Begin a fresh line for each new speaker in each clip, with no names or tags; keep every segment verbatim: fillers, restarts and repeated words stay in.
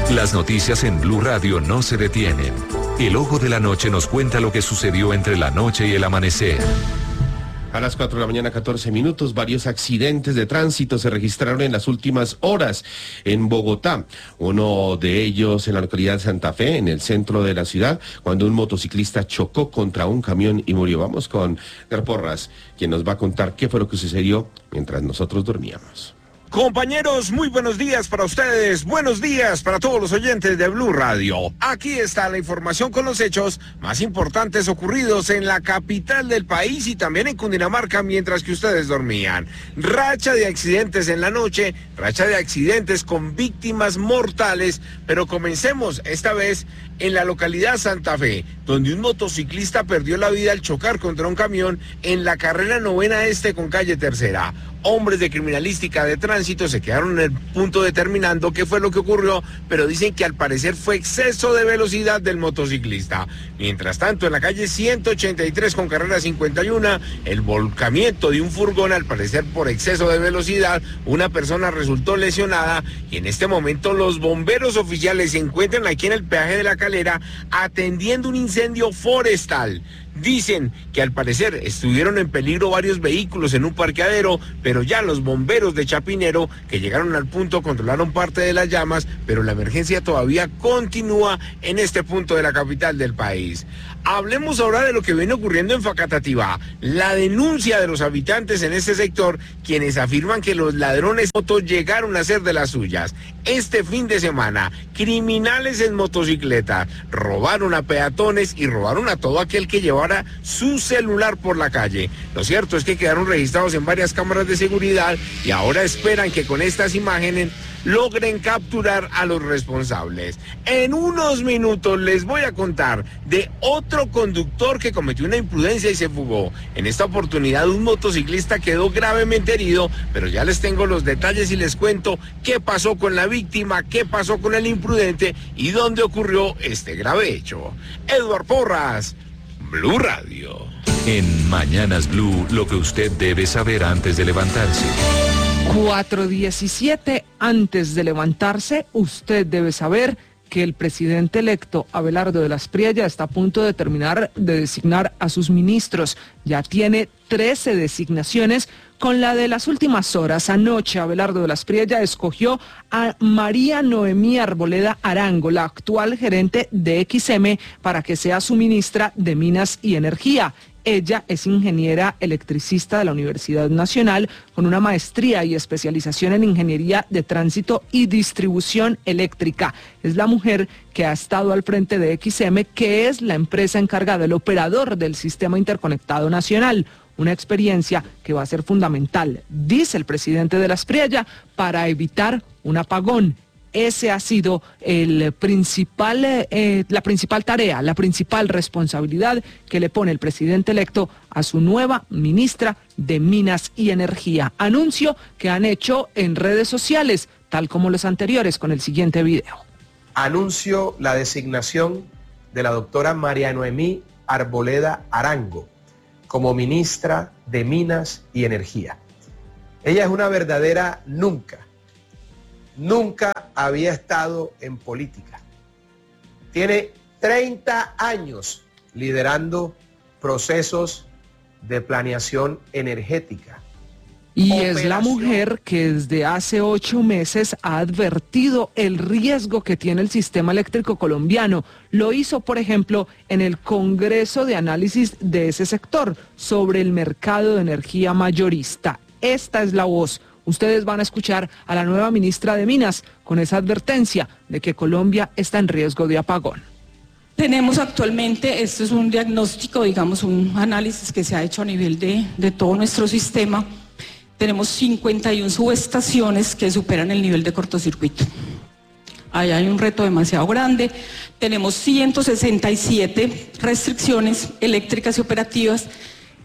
Las noticias en Blue Radio no se detienen. El ojo de la noche nos cuenta lo que sucedió entre la noche y el amanecer.
A las cuatro de la mañana, catorce minutos, varios accidentes de tránsito se registraron en las últimas horas en Bogotá. Uno de ellos en la localidad de Santa Fe, en el centro de la ciudad, cuando un motociclista chocó contra un camión y murió. Vamos con Edgar Porras, quien nos va a contar qué fue lo que sucedió mientras nosotros dormíamos.
Compañeros, muy buenos días para ustedes, buenos días para todos los oyentes de Blue Radio. Aquí está la información con los hechos más importantes ocurridos en la capital del país y también en Cundinamarca mientras que ustedes dormían. Racha de accidentes en la noche, racha de accidentes con víctimas mortales, pero comencemos esta vez en la localidad Santa Fe, donde un motociclista perdió la vida al chocar contra un camión en la carrera novena este con calle Tercera. Hombres de criminalística de tránsito se quedaron en el punto determinando qué fue lo que ocurrió, pero dicen que al parecer fue exceso de velocidad del motociclista. Mientras tanto, en la calle ciento ochenta y tres con carrera cincuenta y uno, el volcamiento de un furgón, al parecer por exceso de velocidad, una persona resultó lesionada y en este momento los bomberos oficiales se encuentran aquí en el peaje de la Calera atendiendo un incendio forestal. Dicen que al parecer estuvieron en peligro varios vehículos en un parqueadero, pero ya los bomberos de Chapinero que llegaron al punto controlaron parte de las llamas, pero la emergencia todavía continúa en este punto de la capital del país. Hablemos ahora de lo que viene ocurriendo en Facatativá, la denuncia de los habitantes en este sector, quienes afirman que los ladrones de motos llegaron a ser de las suyas. Este fin de semana, criminales en motocicleta robaron a peatones y robaron a todo aquel que llevara su celular por la calle. Lo cierto es que quedaron registrados en varias cámaras de seguridad y ahora esperan que con estas imágenes logren capturar a los responsables. En unos minutos les voy a contar de otro conductor que cometió una imprudencia y se fugó. En esta oportunidad un motociclista quedó gravemente herido, pero ya les tengo los detalles y les cuento qué pasó con la víctima, qué pasó con el imprudente y dónde ocurrió este grave hecho. Edgar Porras, Blue Radio.
En Mañanas Blue, lo que usted debe saber antes de levantarse.
cuatro diecisiete, antes de levantarse, usted debe saber que el presidente electo, Abelardo de las Priella, está a punto de terminar de designar a sus ministros. Ya tiene trece designaciones con la de las últimas horas. Anoche, Abelardo de las Priella escogió a María Noemí Arboleda Arango, la actual gerente de X M, para que sea su ministra de Minas y Energía. Ella es ingeniera electricista de la Universidad Nacional con una maestría y especialización en ingeniería de tránsito y distribución eléctrica. Es la mujer que ha estado al frente de X M, que es la empresa encargada, el operador del Sistema Interconectado Nacional. Una experiencia que va a ser fundamental, dice el presidente de las Priella, para evitar un apagón. Ese ha sido el principal, eh, la principal tarea, la principal responsabilidad que le pone el presidente electo a su nueva ministra de Minas y Energía. Anuncio que han hecho en redes sociales, tal como los anteriores, con el siguiente video.
Anuncio la designación de la doctora María Noemí Arboleda Arango como ministra de Minas y Energía. Ella es una verdadera nunca. Nunca había estado en política. Tiene treinta años liderando procesos de planeación energética.
Y Operación. Es la mujer que desde hace ocho meses ha advertido el riesgo que tiene el sistema eléctrico colombiano. Lo hizo, por ejemplo, en el Congreso de Análisis de ese sector sobre el mercado de energía mayorista. Esta es la voz. Ustedes van a escuchar a la nueva ministra de Minas con esa advertencia de que Colombia está en riesgo de apagón.
Tenemos actualmente, esto es un diagnóstico, digamos, un análisis que se ha hecho a nivel de, de todo nuestro sistema. Tenemos cincuenta y una subestaciones que superan el nivel de cortocircuito. Ahí hay un reto demasiado grande. Tenemos ciento sesenta y siete restricciones eléctricas y operativas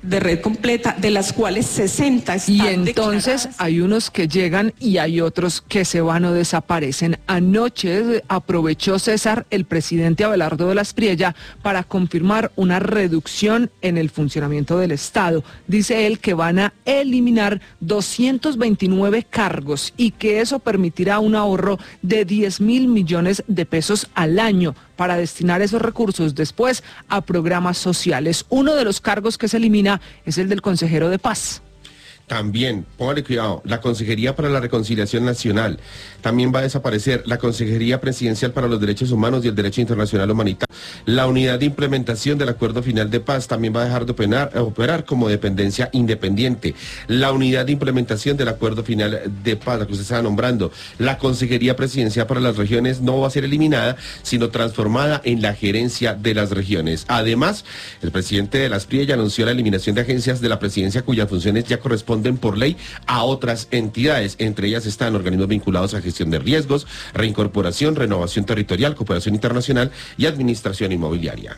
de red completa, de las cuales sesenta están
Y entonces
declaradas.
hay unos que llegan y hay otros que se van o desaparecen. Anoche aprovechó César, el presidente Abelardo de la Espriella, para confirmar una reducción en el funcionamiento del Estado. Dice él que van a eliminar doscientos veintinueve cargos y que eso permitirá un ahorro de diez mil millones de pesos al año para destinar esos recursos después a programas sociales. Uno de los cargos que se elimina es el del consejero de paz.
También, póngale cuidado, la Consejería para la Reconciliación Nacional. También va a desaparecer la Consejería Presidencial para los Derechos Humanos y el Derecho Internacional Humanitario. La Unidad de Implementación del Acuerdo Final de Paz también va a dejar de operar, operar como dependencia independiente. La Unidad de Implementación del Acuerdo Final de Paz, la que usted estaba nombrando. La Consejería Presidencial para las Regiones no va a ser eliminada, sino transformada en la Gerencia de las Regiones. Además, el presidente de la Espriella anunció la eliminación de agencias de la presidencia cuyas funciones ya corresponden por ley a otras entidades. Entre ellas están organismos vinculados a gestión de riesgos, reincorporación, renovación territorial, cooperación internacional y administración inmobiliaria.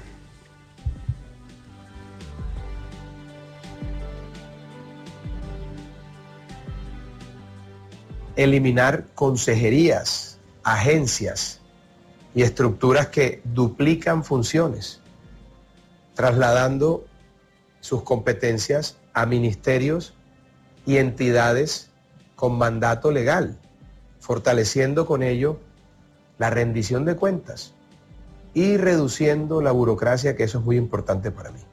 Eliminar consejerías, agencias y estructuras que duplican funciones, trasladando sus competencias a ministerios y entidades con mandato legal, fortaleciendo con ello la rendición de cuentas y reduciendo la burocracia, que eso es muy importante para mí.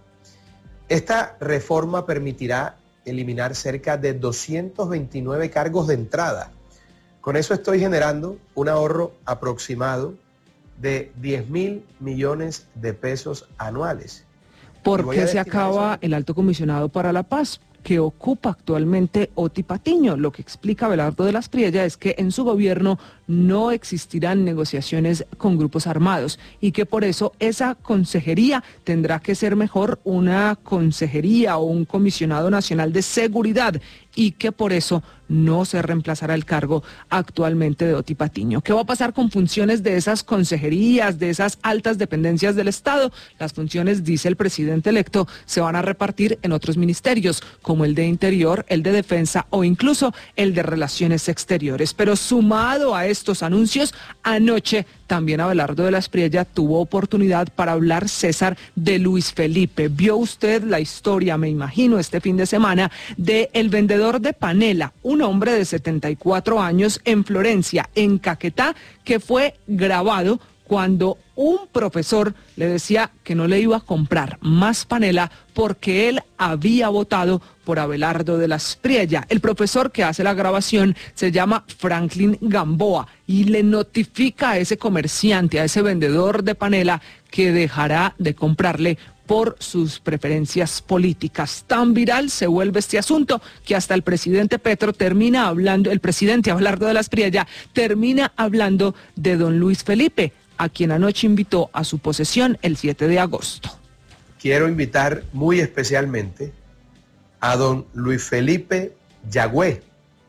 Esta reforma permitirá eliminar cerca de doscientos veintinueve cargos de entrada. Con eso estoy generando un ahorro aproximado de diez mil millones de pesos anuales.
¿Por
voy
qué
a
se
destinar
acaba
eso.
el alto comisionado para la paz, que ocupa actualmente Oti Patiño? Lo que explica Abelardo de la Espriella es que en su gobierno no existirán negociaciones con grupos armados y que por eso esa consejería tendrá que ser mejor una consejería o un comisionado nacional de seguridad y que por eso no se reemplazará el cargo actualmente de Oti Patiño. ¿Qué va a pasar con funciones de esas consejerías, de esas altas dependencias del Estado? Las funciones, dice el presidente electo, se van a repartir en otros ministerios, como el de Interior, el de Defensa o incluso el de Relaciones Exteriores. Pero sumado a estos anuncios, anoche también Abelardo de la Espriella tuvo oportunidad para hablar, César, de Luis Felipe. Vio usted la historia, me imagino, este fin de semana, de el vendedor de panela, un hombre de setenta y cuatro años en Florencia, en Caquetá, que fue grabado cuando un profesor le decía que no le iba a comprar más panela porque él había votado por Abelardo de la Espriella. El profesor que hace la grabación se llama Franklin Gamboa y le notifica a ese comerciante, a ese vendedor de panela, que dejará de comprarle por sus preferencias políticas. Tan viral se vuelve este asunto que hasta el presidente Petro termina hablando, el presidente Abelardo de la Espriella termina hablando de don Luis Felipe, a quien anoche invitó a su posesión el siete de agosto.
Quiero invitar muy especialmente a don Luis Felipe Yagüe,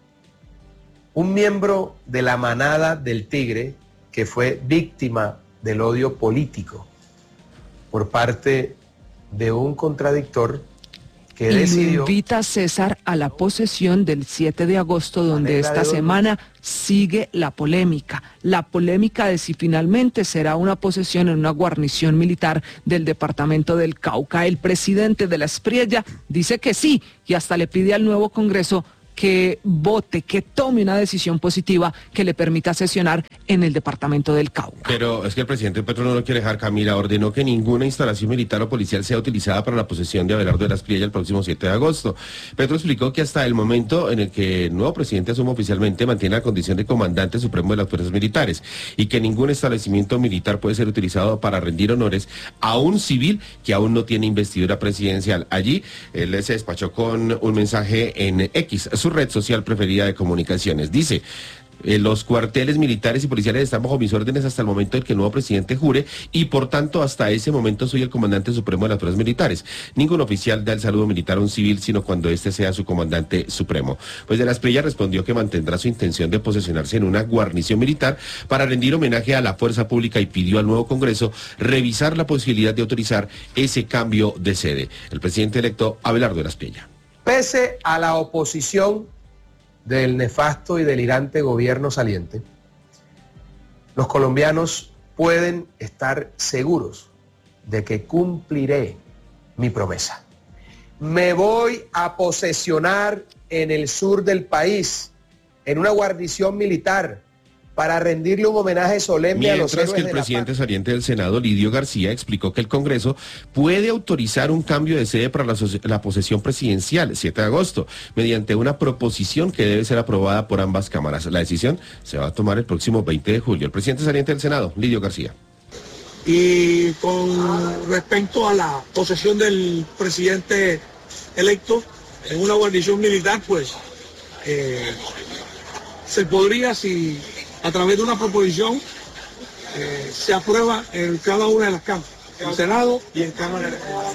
un miembro de la manada del Tigre que fue víctima del odio político por parte de un contradictor que
y
decidió...
lo invita César a la posesión del siete de agosto, donde
Manera
esta
de
semana sigue la polémica. La polémica de si finalmente será una posesión en una guarnición militar del departamento del Cauca. El presidente de la Espriella dice que sí y hasta le pide al nuevo Congreso que vote, que tome una decisión positiva que le permita sesionar en el departamento del Cauca.
Pero es que el presidente Petro no lo quiere dejar, Camila. Ordenó que ninguna instalación militar o policial sea utilizada para la posesión de Abelardo de la Espriella el próximo siete de agosto. Petro explicó que hasta el momento en el que el nuevo presidente asuma oficialmente mantiene la condición de comandante supremo de las fuerzas militares y que ningún establecimiento militar puede ser utilizado para rendir honores a un civil que aún no tiene investidura presidencial. Allí él se despachó con un mensaje en X, su red social preferida de comunicaciones. Dice: Eh, los cuarteles militares y policiales están bajo mis órdenes hasta el momento en que el nuevo presidente jure y por tanto hasta ese momento soy el comandante supremo de las fuerzas militares. Ningún oficial da el saludo militar a un civil sino cuando este sea su comandante supremo. Pues de la Espriella respondió que mantendrá su intención de posesionarse en una guarnición militar para rendir homenaje a la fuerza pública y pidió al nuevo Congreso revisar la posibilidad de autorizar ese cambio de sede. El presidente electo Abelardo de la Espriella.
Pese a la oposición del nefasto y delirante gobierno saliente, los colombianos pueden estar seguros de que cumpliré mi promesa. Me voy a posesionar en el sur del país, en una guarnición militar, para rendirle un homenaje solemne a los héroes de la patria.
Mientras que el presidente saliente del Senado, Lidio García, explicó que el Congreso puede autorizar un cambio de sede para la, la posesión presidencial, siete de agosto, mediante una proposición que debe ser aprobada por ambas cámaras. La decisión se va a tomar el próximo veinte de julio. El presidente saliente del Senado, Lidio García.
Y con respecto a la posesión del presidente electo en una guarnición militar, pues eh, se podría, si a través de una proposición eh, se aprueba en cada una de las cámaras, en el Senado y en Cámara.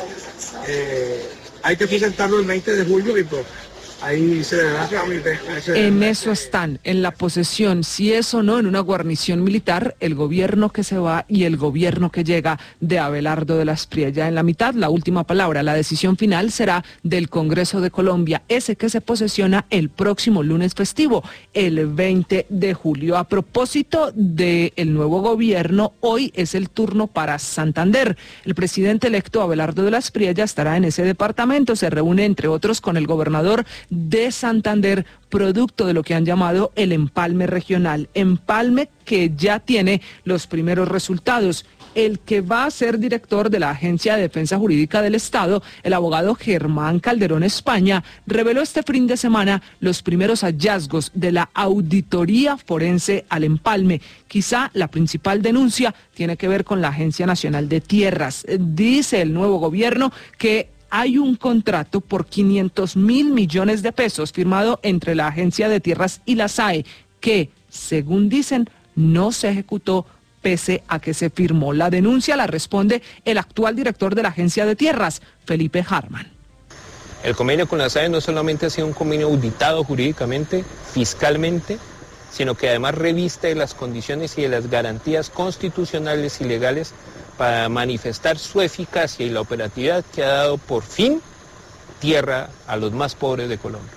Eh, hay que presentarlo el veinte de julio y pues ahí se le da trámite.
En eso están, en la posesión, si es o no en una guarnición militar, el gobierno que se va y el gobierno que llega de Abelardo de la Espriella. En la mitad, la última palabra, la decisión final será del Congreso de Colombia, ese que se posesiona el próximo lunes festivo, el veinte de julio. A propósito del nuevo gobierno, hoy es el turno para Santander. El presidente electo Abelardo de la Espriella estará en ese departamento, se reúne entre otros con el gobernador de Santander, producto de lo que han llamado el empalme regional. Empalme que ya tiene los primeros resultados. El que va a ser director de la Agencia de Defensa Jurídica del Estado, el abogado Germán Calderón España, reveló este fin de semana los primeros hallazgos de la auditoría forense al empalme. Quizá la principal denuncia tiene que ver con la Agencia Nacional de Tierras. Dice el nuevo gobierno que hay un contrato por quinientos mil millones de pesos firmado entre la Agencia de Tierras y la S A E que, según dicen, no se ejecutó pese a que se firmó. La denuncia la responde el actual director de la Agencia de Tierras, Felipe Harman.
El convenio con la S A E no solamente ha sido un convenio auditado jurídicamente, fiscalmente, sino que además reviste las condiciones y de las garantías constitucionales y legales para manifestar su eficacia y la operatividad que ha dado por fin tierra a los más pobres de Colombia.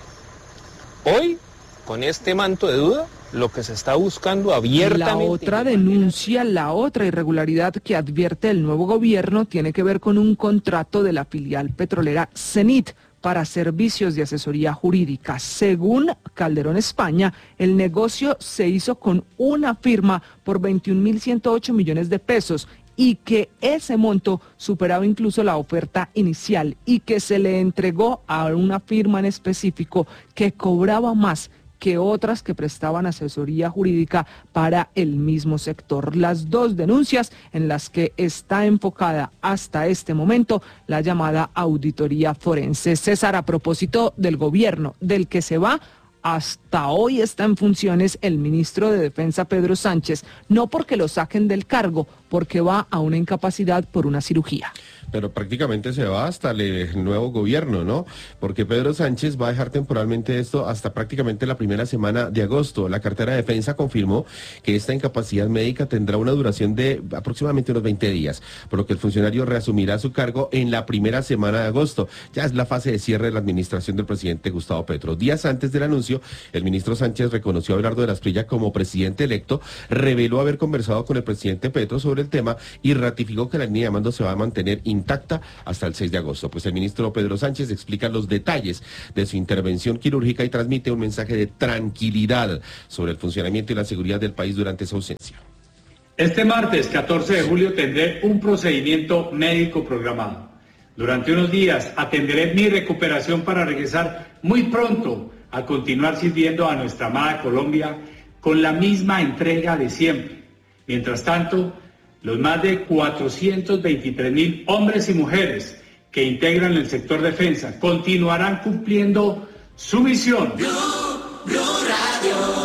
Hoy, con este manto de duda, lo que se está buscando abiertamente...
La otra denuncia, la otra irregularidad que advierte el nuevo gobierno tiene que ver con un contrato de la filial petrolera Cenit para servicios de asesoría jurídica. Según Calderón España, el negocio se hizo con una firma por veintiún mil ciento ocho millones de pesos y que ese monto superaba incluso la oferta inicial y que se le entregó a una firma en específico que cobraba más que otras que prestaban asesoría jurídica para el mismo sector. Las dos denuncias en las que está enfocada hasta este momento la llamada auditoría forense. César, a propósito del gobierno del que se va, hasta hoy está en funciones el ministro de Defensa Pedro Sánchez, no porque lo saquen del cargo, porque va a una incapacidad por una cirugía.
Pero prácticamente se va hasta el nuevo gobierno, ¿no? Porque Pedro Sánchez va a dejar temporalmente esto hasta prácticamente la primera semana de agosto. La cartera de defensa confirmó que esta incapacidad médica tendrá una duración de aproximadamente unos veinte días, por lo que el funcionario reasumirá su cargo en la primera semana de agosto. Ya es la fase de cierre de la administración del presidente Gustavo Petro. Días antes del anuncio, el ministro Sánchez reconoció a Abelardo de la Espriella como presidente electo, reveló haber conversado con el presidente Petro sobre el tema y ratificó que la línea de mando se va a mantener intacta hasta el seis de agosto. Pues el ministro Pedro Sánchez explica los detalles de su intervención quirúrgica y transmite un mensaje de tranquilidad sobre el funcionamiento y la seguridad del país durante su ausencia.
Este martes catorce de julio tendré un procedimiento médico programado. Durante unos días atenderé mi recuperación para regresar muy pronto a continuar sirviendo a nuestra amada Colombia con la misma entrega de siempre. Mientras tanto, los más de cuatrocientos veintitrés mil hombres y mujeres que integran el sector defensa continuarán cumpliendo su misión.
Blue, Blue Radio.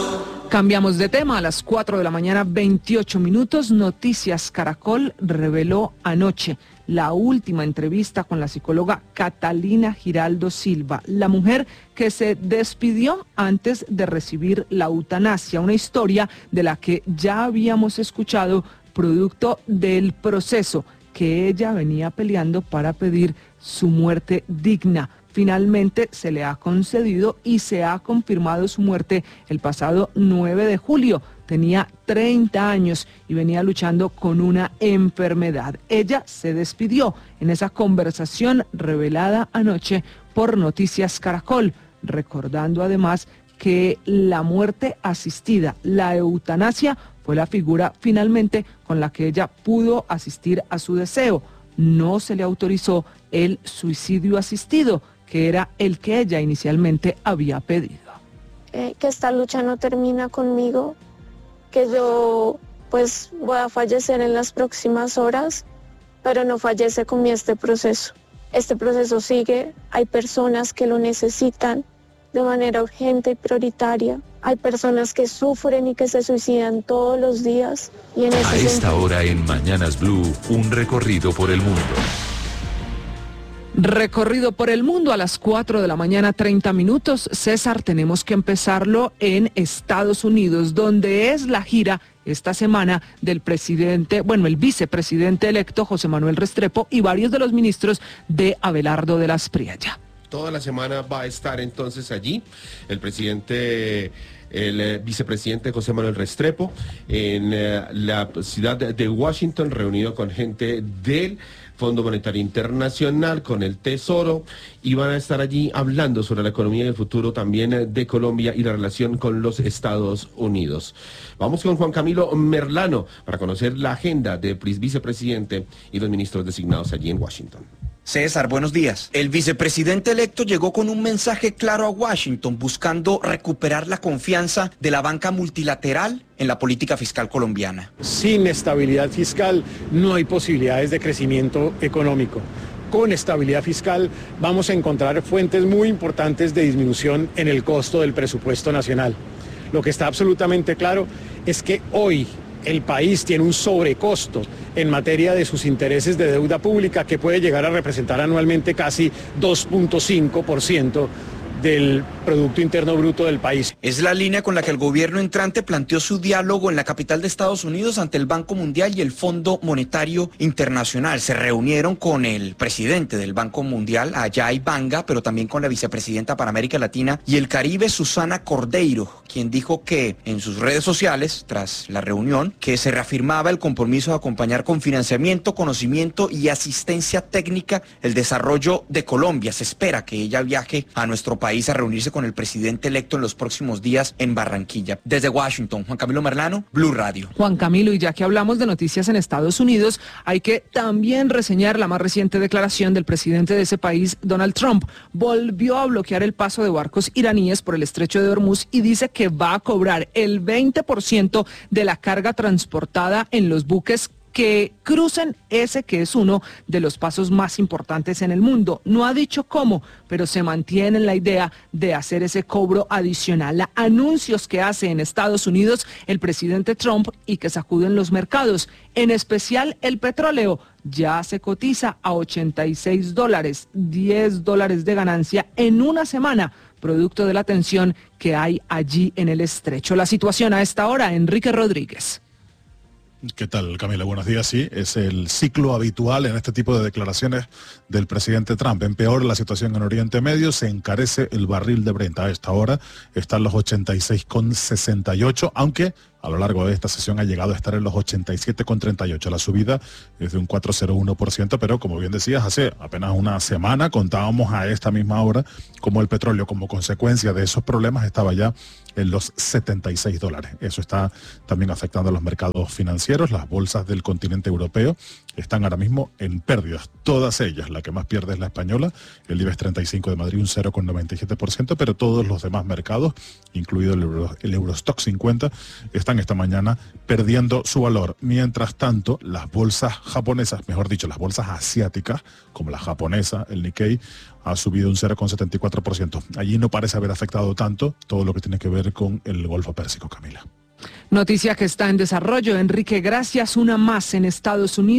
Cambiamos de tema. A las cuatro de la mañana, veintiocho minutos, Noticias Caracol reveló anoche la última entrevista con la psicóloga Catalina Giraldo Silva, la mujer que se despidió antes de recibir la eutanasia, una historia de la que ya habíamos escuchado, producto del proceso que ella venía peleando para pedir su muerte digna. Finalmente se le ha concedido y se ha confirmado su muerte el pasado nueve de julio. Tenía treinta años y venía luchando con una enfermedad. Ella se despidió en esa conversación revelada anoche por Noticias Caracol, recordando además que la muerte asistida, la eutanasia, fue la figura finalmente con la que ella pudo asistir a su deseo. No se le autorizó el suicidio asistido, que era el que ella inicialmente había pedido.
Eh, que esta lucha no termina conmigo, que yo pues voy a fallecer en las próximas horas, pero no fallece con mí este proceso. Este proceso sigue, hay personas que lo necesitan de manera urgente y prioritaria, hay personas que sufren y que se suicidan todos los días. Y en ese
a esta
sentido...
hora en Mañanas Blue, un recorrido por el mundo.
Recorrido por el mundo a las cuatro de la mañana, treinta minutos. César, tenemos que empezarlo en Estados Unidos, donde es la gira esta semana del presidente, bueno, el vicepresidente electo José Manuel Restrepo y varios de los ministros de Abelardo de la Espriella.
Toda la semana va a estar entonces allí el presidente... el eh, vicepresidente José Manuel Restrepo en eh, la ciudad de Washington, reunido con gente del Fondo Monetario Internacional, con el Tesoro, y van a estar allí hablando sobre la economía y el futuro también de Colombia y la relación con los Estados Unidos. Vamos con Juan Camilo Merlano para conocer la agenda del vicepresidente y los ministros designados allí en Washington.
César, buenos días. El vicepresidente electo llegó con un mensaje claro a Washington, buscando recuperar la confianza de la banca multilateral en la política fiscal colombiana.
Sin estabilidad fiscal no hay posibilidades de crecimiento económico. Con estabilidad fiscal vamos a encontrar fuentes muy importantes de disminución en el costo del presupuesto nacional. Lo que está absolutamente claro es que hoy el país tiene un sobrecosto en materia de sus intereses de deuda pública que puede llegar a representar anualmente casi dos punto cinco por ciento del Producto Interno Bruto del país.
Es la línea con la que el gobierno entrante planteó su diálogo en la capital de Estados Unidos ante el Banco Mundial y el Fondo Monetario Internacional. Se reunieron con el presidente del Banco Mundial, Ajay Banga, pero también con la vicepresidenta para América Latina y el Caribe, Susana Cordeiro, quien dijo que en sus redes sociales, tras la reunión, que se reafirmaba el compromiso de acompañar con financiamiento, conocimiento y asistencia técnica el desarrollo de Colombia. Se espera que ella viaje a nuestro país a reunirse con el presidente electo en los próximos días en Barranquilla. Desde Washington, Juan Camilo Merlano, Blue Radio.
Juan Camilo, y ya que hablamos de noticias en Estados Unidos, hay que también reseñar la más reciente declaración del presidente de ese país, Donald Trump. Volvió a bloquear el paso de barcos iraníes por el estrecho de Hormuz y dice que va a cobrar el veinte por ciento de la carga transportada en los buques que crucen ese que es uno de los pasos más importantes en el mundo. No ha dicho cómo, pero se mantiene en la idea de hacer ese cobro adicional. A anuncios que hace en Estados Unidos el presidente Trump y que sacuden los mercados, en especial el petróleo, ya se cotiza a ochenta y seis dólares, diez dólares de ganancia en una semana, producto de la tensión que hay allí en el estrecho. La situación a esta hora, Enrique Rodríguez.
¿Qué tal, Camila? Buenos días. Sí, es el ciclo habitual en este tipo de declaraciones del presidente Trump. Empeora la situación en Oriente Medio, se encarece el barril de Brent. A esta hora están los ochenta y seis con sesenta y ocho, aunque a lo largo de esta sesión ha llegado a estar en los ochenta y siete con treinta y ocho. La subida es de un cuatro coma cero uno por ciento, pero como bien decías, hace apenas una semana contábamos a esta misma hora como el petróleo, como consecuencia de esos problemas, estaba ya en los setenta y seis dólares. Eso está también afectando a los mercados financieros. Las bolsas del continente europeo están ahora mismo en pérdidas, todas ellas. La que más pierde es la española, el IBEX treinta y cinco de Madrid un cero coma noventa y siete por ciento, pero todos los demás mercados, incluido el, Euro, el Eurostock cincuenta, están están esta mañana perdiendo su valor. Mientras tanto, las bolsas japonesas, mejor dicho, las bolsas asiáticas, como la japonesa, el Nikkei, ha subido un cero coma setenta y cuatro por ciento. Allí no parece haber afectado tanto todo lo que tiene que ver con el Golfo Pérsico, Camila.
Noticia que está en desarrollo. Enrique, gracias. Una más en Estados Unidos.